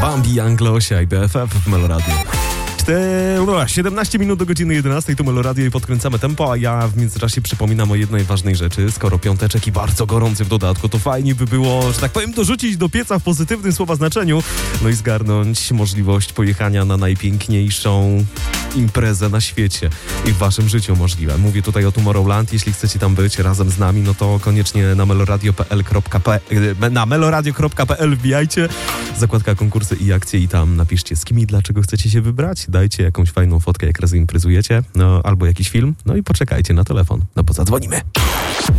Bambi, Anglosia i BFF w Meloradio. 17 minut do godziny 11, tu Meloradio i podkręcamy tempo, a ja w międzyczasie przypominam o jednej ważnej rzeczy. Skoro piąteczek i bardzo gorący w dodatku, to fajnie by było, że tak powiem, dorzucić do pieca w pozytywnym słowa znaczeniu, no i zgarnąć możliwość pojechania na najpiękniejszą imprezę na świecie i w waszym życiu możliwe. Mówię tutaj o Tomorrowland. Jeśli chcecie tam być razem z nami, no to koniecznie na meloradio.pl wbijajcie, zakładka konkursy i akcje i tam napiszcie, z kim i dlaczego chcecie się wybrać. Dajcie jakąś fajną fotkę, jak razem imprezujecie, no albo jakiś film, no i poczekajcie na telefon, no bo zadzwonimy.